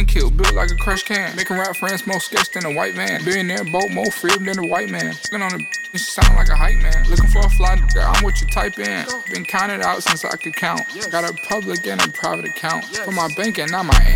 kill, built like a crash can. Making rap friends more sketch than a white man. Billionaire boat, more frib than a white man. Looking on the bitch, sound like a hype man. Looking for a fly, girl, I'm what you type in. Been counted out since I could count. Got a public and a private account. For my bank and not my